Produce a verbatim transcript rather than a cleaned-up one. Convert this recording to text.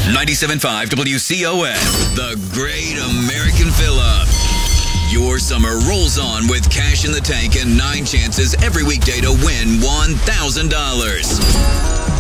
ninety-seven point five W C O S, the Great American Fill-Up. Your summer rolls on with cash in the tank and nine chances every weekday to win one thousand dollars.